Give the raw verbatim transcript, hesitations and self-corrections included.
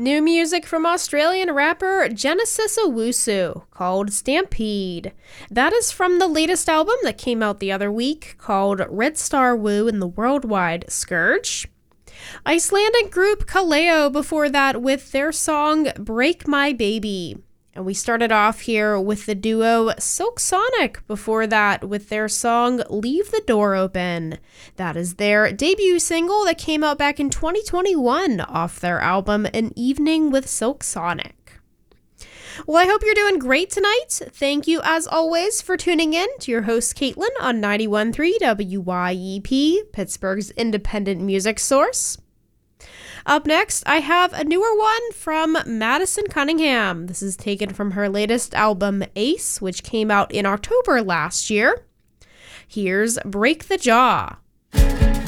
New music from Australian rapper Genesis Owusu called Stampede. That is from the latest album that came out the other week called Red Star Woo and the Worldwide Scourge. Icelandic group Kaleo before that with their song Break My Baby. And we started off here with the duo Silk Sonic before that with their song Leave the Door Open. That is their debut single that came out back in twenty twenty-one off their album An Evening with Silk Sonic. Well, I hope you're doing great tonight. Thank you, as always, for tuning in to your host, Caitlin, on ninety-one point three W Y E P, Pittsburgh's independent music source. Up next, I have a newer one from Madison Cunningham. This is taken from her latest album, Ace, which came out in October last year. Here's Break the Jaw.